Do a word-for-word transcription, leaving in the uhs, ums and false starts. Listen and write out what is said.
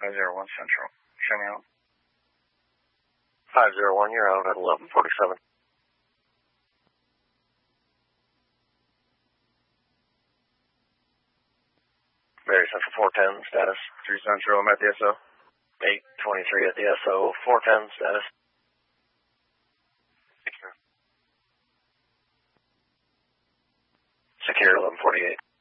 five zero one Central. Show me out. five zero one, you're out at eleven forty-seven. Mary Central four ten, status. three Central, I'm at the S O. eight twenty-three at the S O, four ten, status. Secure eleven forty-eight.